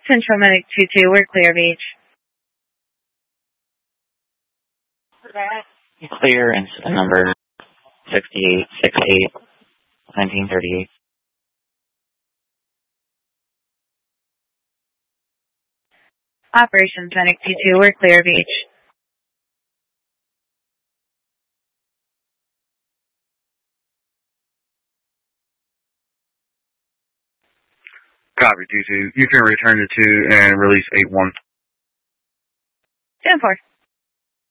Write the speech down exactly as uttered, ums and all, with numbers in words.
Central Medic two two, we're Clear Beach. Clear incident number sixty-eight sixty-eight nineteen thirty-eight. Operations Medic two two, we're Clear Beach. Copy, two two. You can return to two and release eight one. ten four.